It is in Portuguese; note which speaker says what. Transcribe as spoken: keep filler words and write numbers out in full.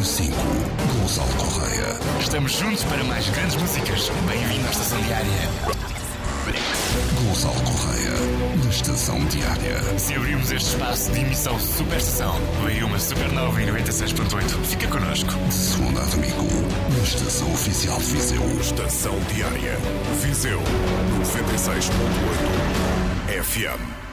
Speaker 1: cinco, Gonçalo Correia.
Speaker 2: Estamos juntos para mais grandes músicas. Bem-vindo à Estação Diária.
Speaker 1: Gonçalo Correia, na Estação Diária.
Speaker 2: Se abrirmos este espaço de emissão Super Estação, veio uma supernova em noventa e seis ponto oito. Fica connosco.
Speaker 1: De segunda a domingo, na Estação Oficial de Viseu.
Speaker 3: Estação Diária. Viseu, noventa e seis ponto oito F M.